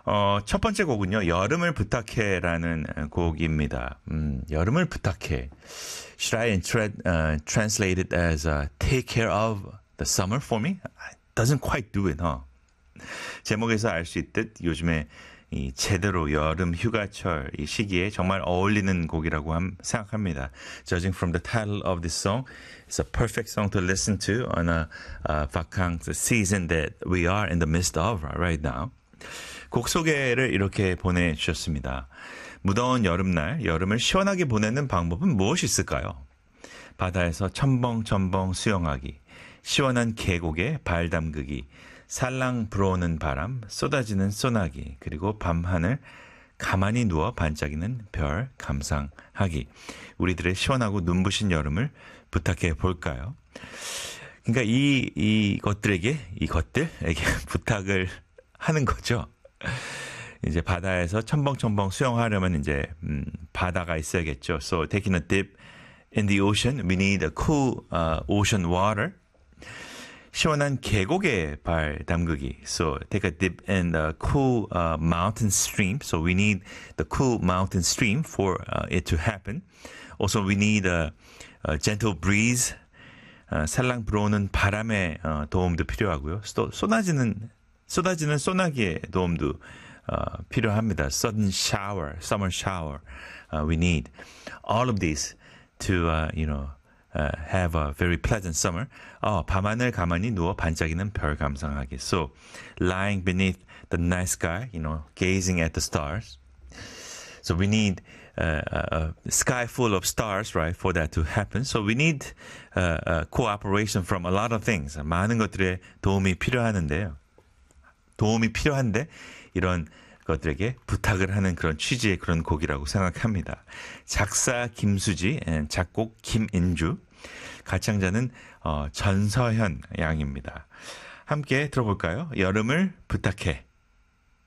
첫 번째 곡은요, 여름을 부탁해라는 곡입니다. 여름을 부탁해. Should I translate it as take care of the summer for me? Doesn't quite do it, huh? 제목에서 알 수 있듯 요즘에 이 제대로 여름 휴가철 이 시기에 정말 어울리는 곡이라고 생각합니다. Judging from the title of this song, it's a perfect song to listen to on a vacancy season that we are in the midst of right now. 곡 소개를 이렇게 보내주셨습니다. 무더운 여름날, 여름을 시원하게 보내는 방법은 무엇이 있을까요? 바다에서 첨벙첨벙 수영하기, 시원한 계곡에 발 담그기, 살랑 불어오는 바람, 쏟아지는 소나기, 그리고 밤하늘 가만히 누워 반짝이는 별 감상하기. 우리들의 시원하고 눈부신 여름을 부탁해 볼까요? 그러니까 이것들에게 부탁을 하는 거죠. 이제 바다에서 첨벙첨벙 수영하려면 이제 바다가 있어야겠죠. So taking a dip in the ocean, we need a cool ocean water. 시원한 계곡에 발 담그기. So take a dip in the cool mountain stream. So we need the cool mountain stream for it to happen. Also we need a gentle breeze. 살랑 불어오는 바람의 도움도 필요하고요. 또 쏟아지는 소나기의 도움도 필요합니다. Sudden shower, summer shower. We need all of these to have a very pleasant summer. 밤하늘 가만히 누워 반짝이는 별 감상하기. So, lying beneath the night sky, gazing at the stars. So we need a sky full of stars, right, for that to happen. So we need cooperation from a lot of things. 많은 것들의 도움이 필요한데 이런 것들에게 부탁을 하는 그런 취지의 그런 곡이라고 생각합니다. 작사 김수지, 작곡 김인주, 가창자는 전서현 양입니다. 함께 들어볼까요? 여름을 부탁해.